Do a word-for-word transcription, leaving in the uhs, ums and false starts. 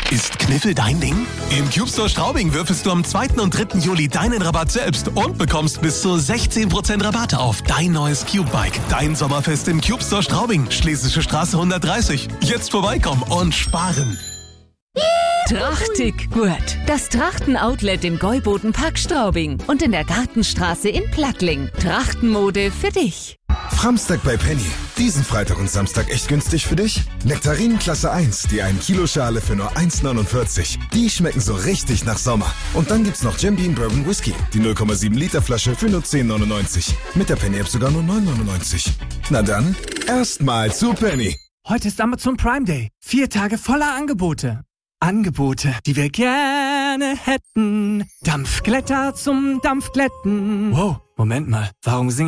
Ist Kniffel dein Ding? Im Cube Store Straubing würfelst du am zweiten und dritten Juli deinen Rabatt selbst und bekommst bis zu sechzehn Prozent Rabatt auf dein neues Cube-Bike. Dein Sommerfest im Cube Store Straubing, Schlesische Straße hundertdreißig. Jetzt vorbeikommen und sparen. Trachtig gut. Das Trachten-Outlet im Gäuboden-Park Straubing und in der Gartenstraße in Plattling. Trachtenmode für dich. Framstag bei Penny. Diesen Freitag und Samstag echt günstig für dich? Nektarinen Klasse eins, die ein Kilo Schale für nur eins neunundvierzig. Die schmecken so richtig nach Sommer. Und dann gibt's noch Jim Beam Bourbon Whisky, die null Komma sieben Liter Flasche für nur zehn neunundneunzig. Mit der Penny App sogar nur neun neunundneunzig. Na dann, erstmal zu Penny. Heute ist Amazon Prime Day. Vier Tage voller Angebote. Angebote, die wir gerne hätten. Dampfglätter zum Dampfglätten. Wow, Moment mal, warum singe